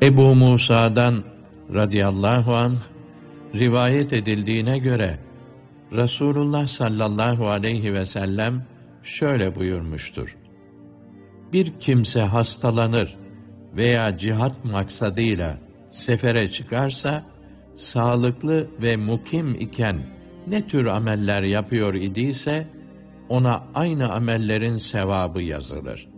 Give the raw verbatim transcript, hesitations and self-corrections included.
Ebu Musa'dan radıyallahu anh rivayet edildiğine göre Resulullah sallallahu aleyhi ve sellem şöyle buyurmuştur: Bir kimse hastalanır veya cihat maksadıyla sefere çıkarsa, sağlıklı ve mukim iken ne tür ameller yapıyor idiyse, ona aynı amellerin sevabı yazılır.